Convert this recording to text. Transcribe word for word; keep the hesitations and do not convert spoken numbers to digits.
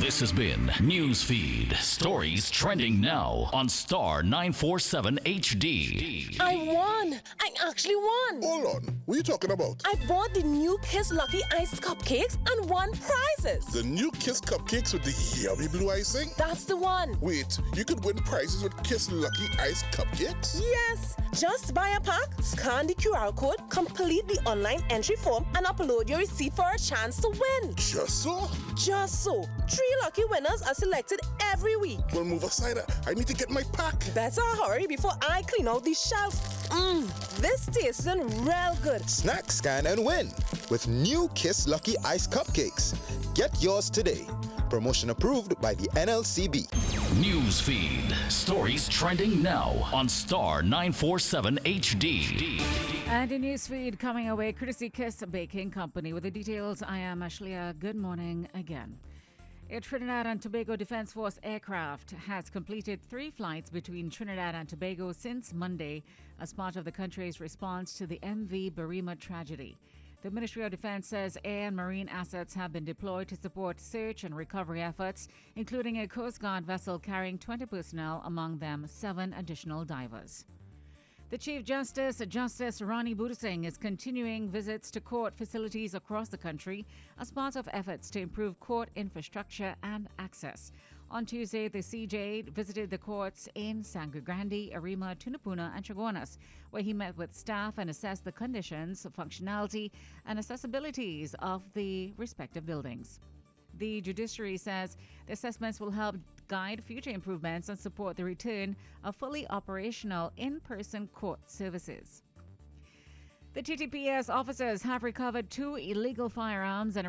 This has been Newsfeed. Stories trending now on Star nine forty-seven H D. I won! I actually won! Hold on. What are you talking about? I bought the new Kiss Lucky Ice cupcakes and won prizes. The new Kiss cupcakes with the yummy blue icing? That's the one. Wait, you could win prizes with Kiss Lucky Ice cupcakes? Yes! Just buy a pack, scan the Q R code, complete the online entry form, and upload your receipt for a chance to win. Just so? Just so. Three lucky winners are selected every week. Well, move aside. I need to get my pack. Better hurry before I clean out the shelf. Mmm, this tastes real good. Snack, scan, and win with new Kiss Lucky Ice Cupcakes. Get yours today. Promotion approved by the N L C B. Newsfeed. Stories trending now on Star nine forty-seven H D. And in Newsfeed coming away, courtesy Kiss Baking Company. With the details, I am Ashlia. Good morning again. A Trinidad and Tobago Defense Force aircraft has completed three flights between Trinidad and Tobago since Monday as part of the country's response to the M V Barima tragedy. The Ministry of Defense says air and marine assets have been deployed to support search and recovery efforts, including a Coast Guard vessel carrying twenty personnel, among them seven additional divers. The Chief Justice, Justice Rani Budusing, is continuing visits to court facilities across the country as part of efforts to improve court infrastructure and access. On Tuesday, the C J visited the courts in Sangre Grande, Arima, Tunapuna, and Chaguanas, where he met with staff and assessed the conditions, functionality, and accessibilities of the respective buildings. The judiciary says the assessments will help guide future improvements and support the return of fully operational in-person court services. The T T P S officers have recovered two illegal firearms and